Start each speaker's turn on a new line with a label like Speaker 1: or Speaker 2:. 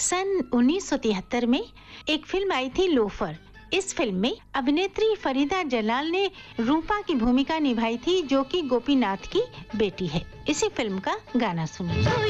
Speaker 1: सन 1973 में एक फिल्म आई थी लोफर। इस फिल्म में अभिनेत्री फरीदा जलाल ने रूपा की भूमिका निभाई थी, जो कि गोपीनाथ की बेटी है। इसी फिल्म का गाना सुनिए।